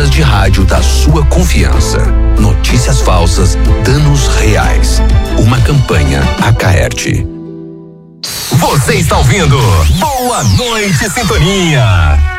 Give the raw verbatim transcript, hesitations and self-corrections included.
emissoras de rádio da sua confiança. Notícias falsas, danos reais. Uma campanha Acaerte. Você está ouvindo Boa Noite Sintonia.